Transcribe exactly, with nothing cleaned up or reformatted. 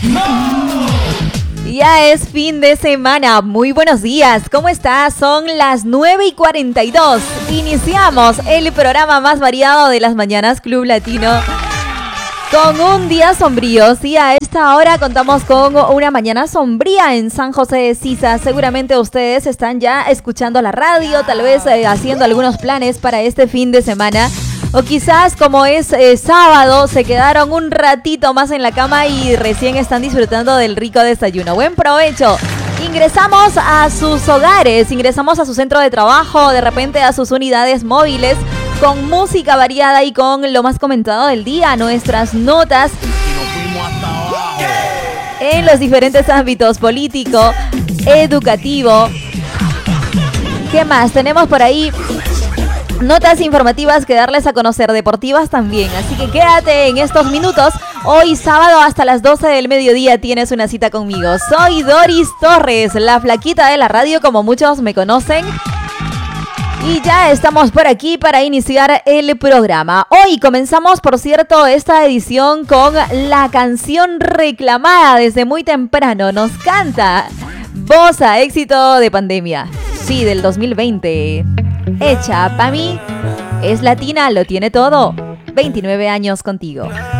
Ya es fin de semana. Muy buenos días. ¿Cómo estás? Son las nueve y cuarenta y dos. Iniciamos el programa más variado de las mañanas Club Latino con un día sombrío. Sí, a esta hora contamos con una mañana sombría en San José de Sisa. Seguramente ustedes están ya escuchando la radio, tal vez eh, haciendo algunos planes para este fin de semana. O quizás, como es eh, sábado, se quedaron un ratito más en la cama y recién están disfrutando del rico desayuno. Buen provecho. Ingresamos a sus hogares, ingresamos a su centro de trabajo, de repente a sus unidades móviles, con música variada y con lo más comentado del día, nuestras notas en los diferentes ámbitos: político, educativo. ¿Qué más? Tenemos por ahí notas informativas que darles a conocer, deportivas también. Así que quédate en estos minutos. Hoy sábado hasta las doce del mediodía tienes una cita conmigo. Soy Doris Torres, la flaquita de la radio, como muchos me conocen. Y ya estamos por aquí para iniciar el programa. Hoy comenzamos, por cierto, esta edición con la canción reclamada desde muy temprano. Nos canta Bossa, éxito de pandemia. Sí, del dos mil veinte. Hecha pa' mí, es latina, lo tiene todo. veintinueve años contigo.